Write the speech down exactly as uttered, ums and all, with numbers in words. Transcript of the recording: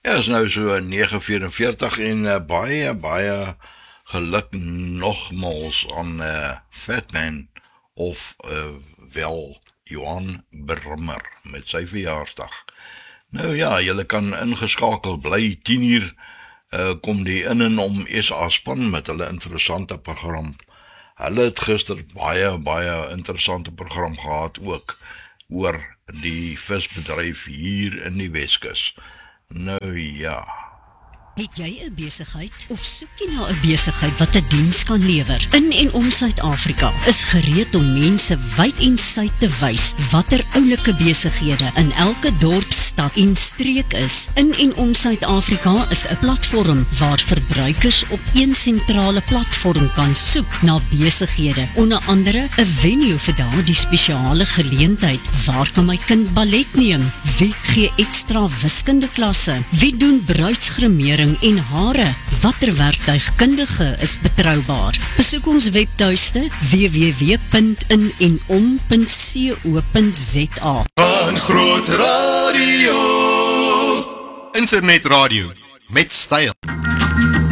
Ja, is nou so nege vyf-en-veertig en uh, baie, baie geluk nogmaals aan uh, Fatman of uh, wel Johan Brimmer met sy verjaarsdag. Nou ja, julle kan ingeskakel bly, tien uur uh, kom die in en om S A span met hulle interessante program. Hulle het gister baie, baie interessante program gehad ook oor die visbedryf hier in die Weskus. Nou ja. Het jy 'n besigheid of soek jy na 'n besigheid wat 'n diens kan lewer? In en om Suid-Afrika is gereed om mense wyd en suid te wys watter oulike besighede in elke dorp, stad en streek is. In en om Suid-Afrika is 'n platform waar verbruikers op een sentrale platform kan soek na besighede, onder andere 'n venue vir daardie spesiale geleentheid. Waar kan my kind ballet neem? Wie gee ekstra wiskunde klasse? Wie doen bruidsgremering en hare? Watter werktuigkundige is betroubaar? Besoek ons webtuiste w w w punt in en om punt co punt za. Van Groot Radio, internetradio met styl.